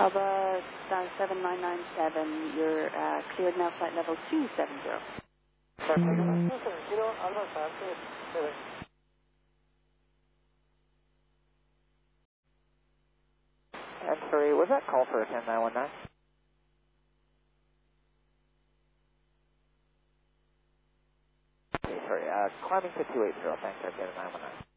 Alba Sky 7997, you're cleared now, flight level 270. I'm sorry, was that call for a 10919? Okay, sorry, climbing to 280, thanks, I've got a 919.